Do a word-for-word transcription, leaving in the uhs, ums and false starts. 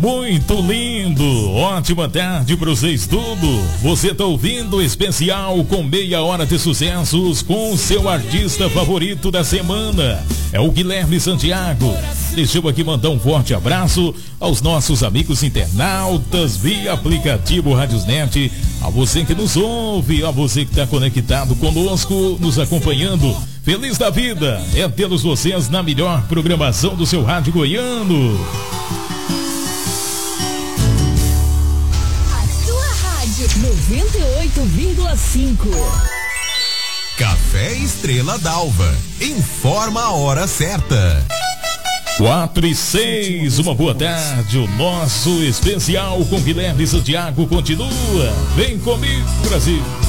Muito lindo, ótima tarde para vocês tudo. Você tá ouvindo o especial com meia hora de sucessos com o seu artista favorito da semana. É o Guilherme Santiago. Deixa eu aqui mandar um forte abraço aos nossos amigos internautas via aplicativo Radiosnet, a você que nos ouve, a você que está conectado conosco, nos acompanhando. Feliz da vida é tê-los vocês na melhor programação do seu rádio goiano. A sua rádio noventa e oito vírgula cinco. Café Estrela d'Alva. Informa a hora certa. Quatro e seis, uma boa tarde. O nosso especial com Guilherme Santiago continua. Vem comigo, Brasil.